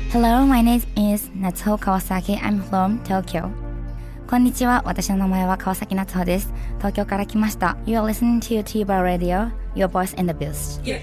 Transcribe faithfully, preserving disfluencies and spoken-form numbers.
Hello, my name is Natsuho Kawasaki. I'm from Tokyo. こんにちは。私の名前は川崎夏穂です。東京から来ました。You are listening to T-Bar Radio, your voice in the boost.